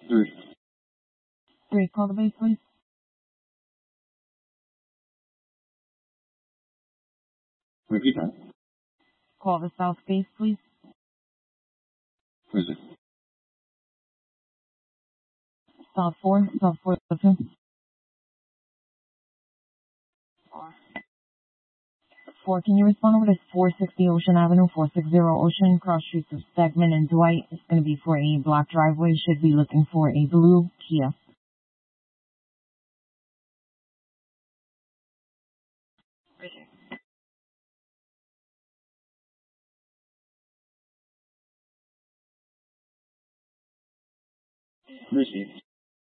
Three. 3, call the base, please. Repeat that. Call the south base, please. Where is it? South 4, South 4, 2. 4, can you respond over to 460 Ocean Avenue, 460 Ocean, cross streets of Stegman and Dwight? It's going to be for a block driveway. Should be looking for a blue Kia. Received.